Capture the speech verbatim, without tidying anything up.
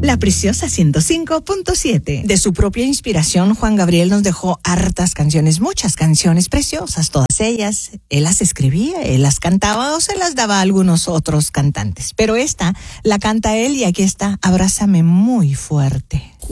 La Preciosa ciento cinco punto siete. De su propia inspiración, Juan Gabriel nos dejó hartas canciones, muchas canciones preciosas, todas ellas. Él las escribía, él las cantaba o se las daba a algunos otros cantantes. Pero esta la canta él y aquí está, Abrázame muy fuerte.